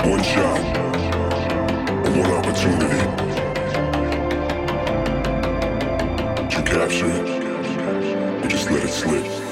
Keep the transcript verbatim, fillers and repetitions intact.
One shot, one opportunity. Did you capture it? Or just let it slip?